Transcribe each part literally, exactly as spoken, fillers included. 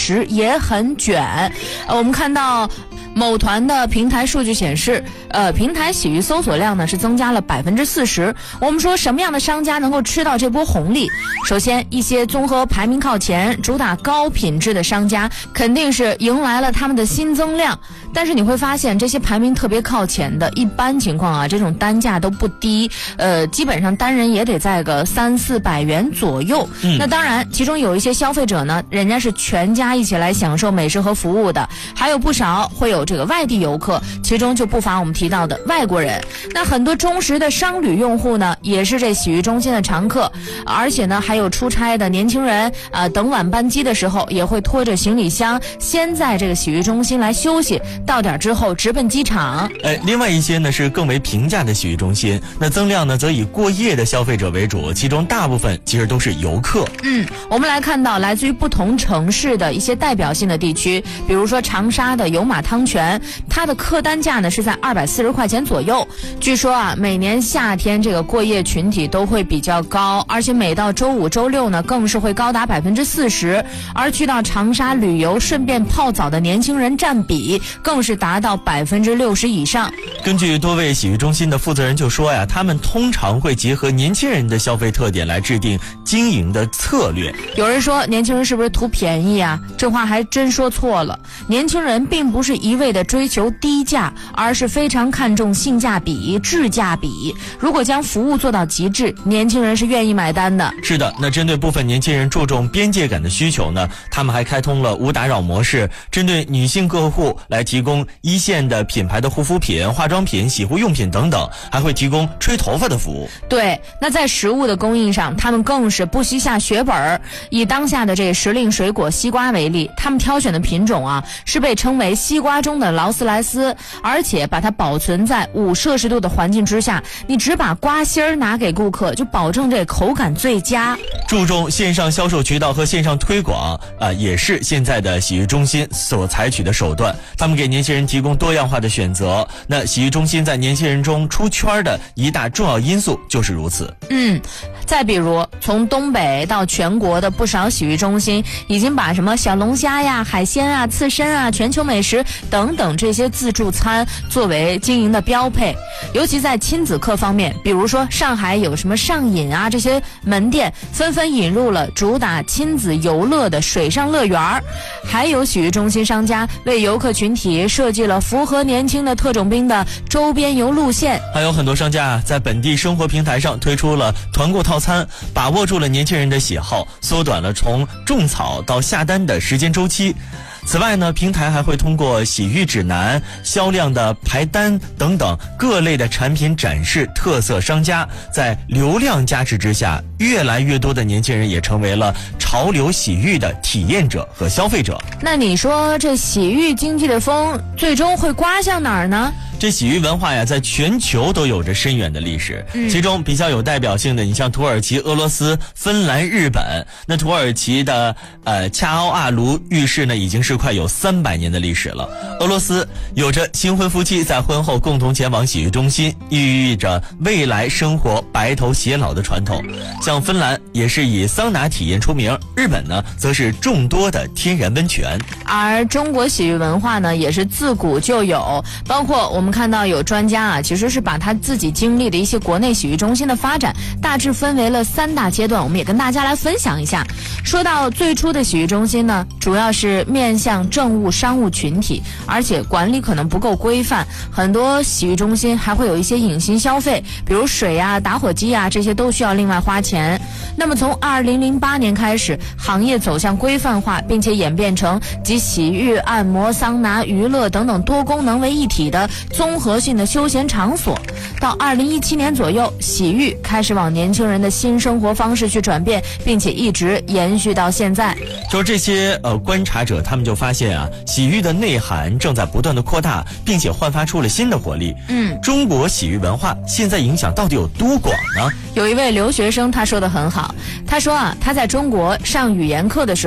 实也很卷。呃，我们看到某团的平台数据显示，呃，平台洗浴搜索量呢是增加了百分之四十。我们说什么样的商家能够吃到这波红利？首先，一些综合排名靠前、主打高品质的商家，肯定是迎来了他们的新增量。但是你会发现，这些排名特别靠前的，一般情况啊，这种单价都不低，呃，基本上单人也得在个三四百元左右。嗯、那当然，其中有一些消费者呢，人家是全家一起来享受美食和服务的，还有不少会有这个外地游客，其中就不乏我们提到的外国人。那很多忠实的商旅用户呢，也是这洗浴中心的常客，而且呢，还有出差的年轻人啊、呃，等晚班机的时候，也会拖着行李箱，先在这个洗浴中心来休息。到点之后直奔机场。 哎，另外一些呢是更为平价的洗浴中心，那增量呢则以过夜的消费者为主，其中大部分其实都是游客。 嗯，我们来看到来自于不同城市的一些代表性的地区，比如说长沙的有马汤泉，它的客单价呢是在二百四十块钱左右。据说啊，每年夏天这个过夜群体都会比较高，而且每到周五周六呢更是会高达百分之四十，而去到长沙旅游顺便泡澡的年轻人占比更是达到百分之六十以上。 根据多位洗浴中心的负责人就说呀，他们通常会结合年轻人的消费特点来制定经营的策略。 有人说年轻人是不是图便宜啊？这话还真说错了。年轻人并不是一味的追求低价，而是非常看重性价比、质价比。如果将服务做到极致，年轻人是愿意买单的。 是的，那针对部分年轻人注重边界感的需求呢，他们还开通了无打扰模式，针对女性客户来提供一线的品牌的护肤品、化妆品、洗护用品等等，还会提供吹头发的服务。 对，那在食物的供应上，他们更是不惜下血本儿。以当下的这时令水果西瓜为例，他们挑选的品种啊，是被称为西瓜中的劳斯莱斯，而且把它保存在五摄氏度的环境之下，你只把瓜芯儿拿给顾客，就保证这口感最佳。 注重线上销售渠道和线上推广啊、呃，也是现在的洗浴中心所采取的手段。他们给年轻人提供多样化的选择。那洗浴中心在年轻人中出圈的一大重要因素就是如此。 嗯，再比如从东北到全国的不少洗浴中心，已经把什么小龙虾呀、海鲜啊、刺身啊、全球美食等等这些自助餐作为经营的标配。尤其在亲子客方面，比如说上海有什么上瘾啊这些门店，纷纷引入了主打亲子游乐的水上乐园。还有洗浴中心商家为游客群体设计了符合年轻的特种兵的周边游路线。 还有很多商家在本地生活平台上推出了团购套餐，把握住了年轻人的喜好，缩短了从种草到下单的时间周期。此外呢，平台还会通过洗浴指南、销量的排单等等各类的产品展示特色商家，在流量加持之下，越来越多的年轻人也成为了潮流洗浴的体验者和消费者。 那你说这洗浴经济的风最终会刮向哪儿呢？ 这洗浴文化呀，在全球都有着深远的历史，嗯、其中比较有代表性的，你像土耳其、俄罗斯、芬兰、日本。那土耳其的呃恰奥阿卢浴室呢，已经是快有三百年的历史了。俄罗斯有着新婚夫妻在婚后共同前往洗浴中心，寓意着未来生活白头偕老的传统。像芬兰也是以桑拿体验出名，日本呢，则是众多的天然温泉。 而中国洗浴文化呢，也是自古就有，包括我们看到有专家啊，其实是把他自己经历的一些国内洗浴中心的发展大致分为了三大阶段，我们也跟大家来分享一下。说到最初的洗浴中心呢，主要是面向政务商务群体，而且管理可能不够规范，很多洗浴中心还会有一些隐形消费，比如水啊、打火机啊，这些都需要另外花钱。那么从二零零八年开始，行业走向规范化，并且演变成集洗浴、按摩、桑拿、娱乐等等多功能为一体的综合性的休闲场所。到二零一七年左右，洗浴开始往年轻人的新生活方式去转变，并且一直延续到现在。 就是这些呃观察者，他们就发现啊，洗浴的内涵正在不断的扩大，并且焕发出了新的活力。嗯，中国洗浴文化现在影响到底有多广呢？ 有一位留学生他说的很好，他说啊，他在中国上语言课的时候，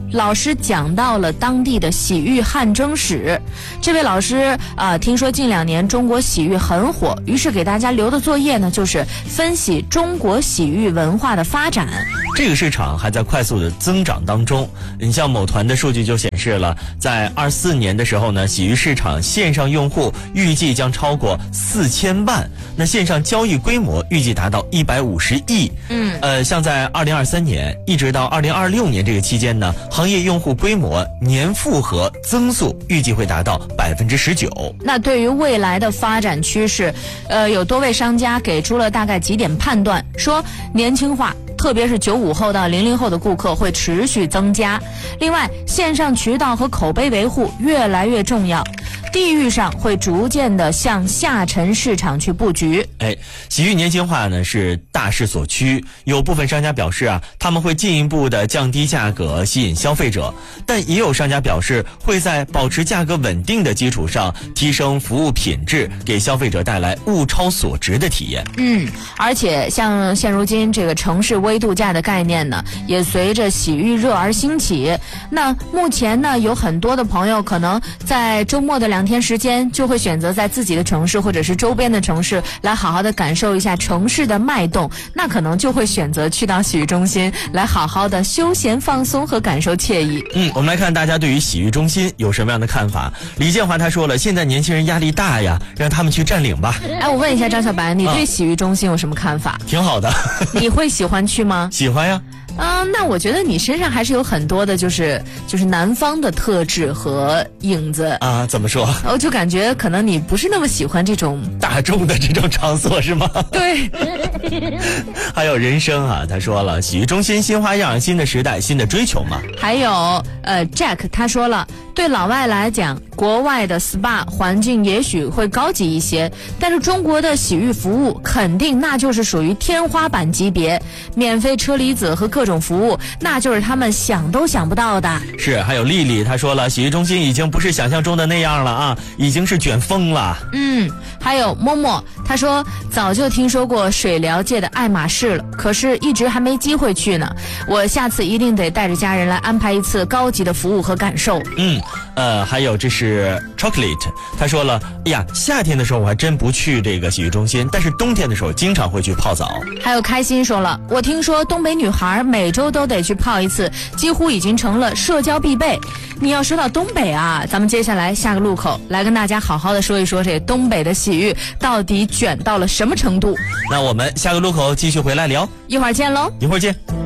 老师讲到了当地的洗浴汗蒸史。这位老师啊、呃，听说近两年中国洗浴很火，于是给大家留的作业呢，就是分析中国洗浴文化的发展。 这个市场还在快速的增长当中。你像某团的数据就显示了，在二四年的时候呢，洗浴市场线上用户预计将超过四千万，那线上交易规模预计达到一百五十亿。嗯，呃，像在二零二三年一直到二零二六年这个期间呢，行业用户规模年复合增速预计会达到百分之十九。 那对于未来的发展趋势，呃，有多位商家给出了大概几点判断，说年轻化，特别是九五后到零零后的顾客会持续增加。另外，线上渠道和口碑维护越来越重要。地域上会逐渐的向下沉市场去布局。 哎，洗浴年轻化呢是大势所趋，有部分商家表示啊，他们会进一步的降低价格吸引消费者，但也有商家表示会在保持价格稳定的基础上提升服务品质，给消费者带来物超所值的体验。 嗯，而且像现如今这个城市微度假的概念呢，也随着洗浴热而兴起。那目前呢，有很多的朋友可能在周末的两天时间就会选择在自己的城市或者是周边的城市来好好的感受一下城市的脉动，那可能就会选择去到洗浴中心来好好的休闲放松和感受惬意。 嗯，我们来看大家对于洗浴中心有什么样的看法。李建华他说了，现在年轻人压力大呀，让他们去占领吧。 哎，我问一下张小白，你对洗浴中心有什么看法？ 挺好的。 你会喜欢去吗？ 喜欢呀。 嗯，那我觉得你身上还是有很多的，就是就是南方的特质和影子啊。怎么说？ 我就感觉可能你不是那么喜欢这种大众的这种场所，是吗？ 对。 还有人生啊，他说了，洗浴中心新花样，新的时代，新的追求嘛。 还有呃 Jack 他说了，对老外来讲，国外的 S P A 环境也许会高级一些，但是中国的洗浴服务肯定那就是属于天花板级别，免费车厘子和各种服务，那就是他们想都想不到的。 是，还有丽丽她说了，洗浴中心已经不是想象中的那样了啊，已经是卷疯了。 嗯，还有默默他说，早就听说过水疗界的爱马仕了，可是一直还没机会去呢，我下次一定得带着家人来安排一次高级的服务和感受。 嗯，呃，还有这是 Chocolate 他说了，哎呀，夏天的时候我还真不去这个洗浴中心，但是冬天的时候经常会去泡澡。 还有开心说了，我听说东北女孩每周都得去泡一次，几乎已经成了社交必备。你要说到东北啊，咱们接下来下个路口来跟大家好好的说一说这东北的洗浴到底卷到了什么程度。 那我们下个路口继续回来聊， 一会儿见喽， 一会儿见。